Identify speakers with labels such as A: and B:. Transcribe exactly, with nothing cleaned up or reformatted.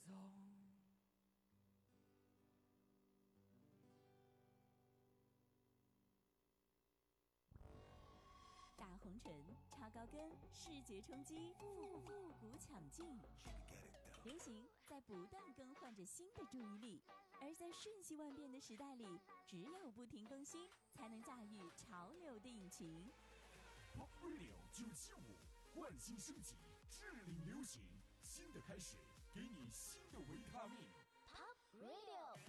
A: 松。
B: 大红唇、超高跟，视觉冲击，复复古抢镜。流行在不断更换着新的注意力，而在瞬息万变的时代里，只有不停更新，才能驾驭潮流的引擎。
C: Pop Radio 九七五，换新升级，致领流行，新的开始，给你新的维他命。